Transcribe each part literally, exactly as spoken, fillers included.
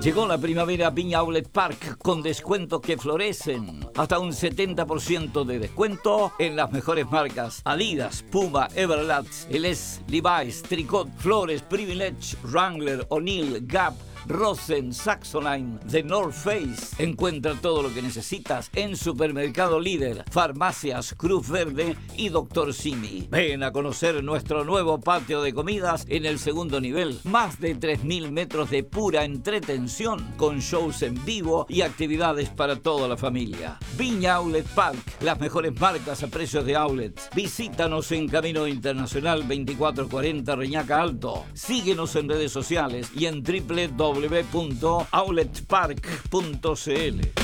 Llegó la primavera a Viña Outlet Park con descuentos que florecen. Hasta un setenta por ciento de descuento en las mejores marcas: Adidas, Puma, Everlast, L S, Levi's, Tricot, Flores, Privilege, Wrangler, O'Neill, Gap, Rosen, Saxoline, The North Face. Encuentra todo lo que necesitas en Supermercado Líder, Farmacias Cruz Verde y Doctor Simi. Ven a conocer nuestro nuevo patio de comidas en el segundo nivel. Más de tres mil metros de pura entretención con shows en vivo y actividades para toda la familia. Viña Outlet Park, las mejores marcas a precios de outlets. Visítanos en Camino Internacional veinticuatro cuarenta Reñaca Alto. Síguenos en redes sociales y en w w w punto outlet park punto c l.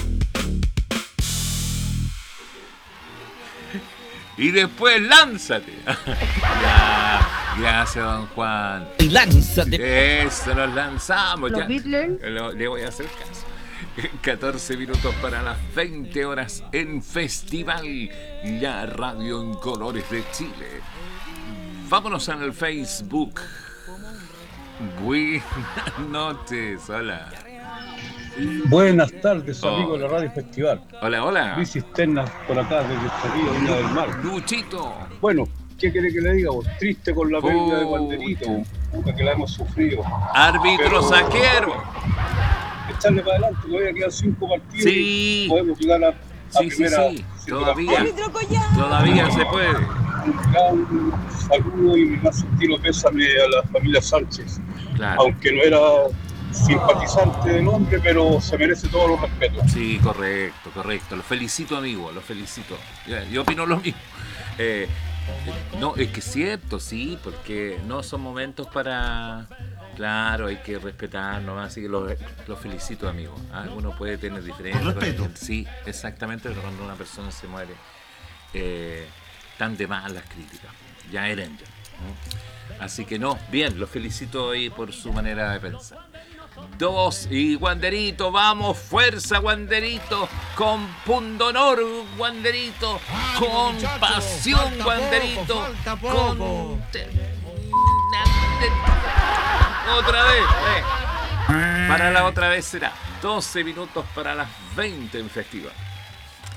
Y después lánzate. Ya, gracias, don Juan. Y lánzate. Eso, nos lanzamos. Los Ya. Beatles. Lo- Le voy a hacer caso. catorce minutos para las veinte horas en Festival, la radio en colores de Chile. Vámonos al Facebook. Buenas noches, hola. Buenas tardes, Oh. amigos de la Radio Festival. Hola, hola. Luis Cisterna por acá desde el río Viña del Mar. Luchito. Bueno, ¿qué quiere que le diga vos? Triste con la pérdida de Oh. Wanderito, puta que la hemos sufrido. Árbitro Pero- saquero. Echarle para adelante, todavía quedan cinco partidos Sí. y podemos llegar a, a Sí, sí, primera. sí. si Todavía. Árbitro Collado. Todavía se puede. Un saludo y mi más sentido pésame a la familia Sánchez, Claro. aunque no era simpatizante de nombre, pero se merece todos los respetos. Sí, correcto, correcto. Lo felicito, amigo, lo felicito. Ya, yo opino lo mismo. Eh, eh, no, es que es cierto, sí, porque no son momentos para... Claro, hay que respetar nomás, así que lo, lo felicito, amigo. Ah, uno puede tener diferencias. Con respeto. Sí, exactamente, pero cuando una persona se muere, eh, tan de más las críticas. Ya eran ya. ¿no? Así que no, bien, lo felicito ahí por su manera de pensar. Dos, y Wanderito, vamos, fuerza, Wanderito, con pundonor, Wanderito, con muchachos, pasión, falta Wanderito, poco, falta poco. con... Otra vez, eh. Para la otra vez será doce minutos para las veinte en Festival.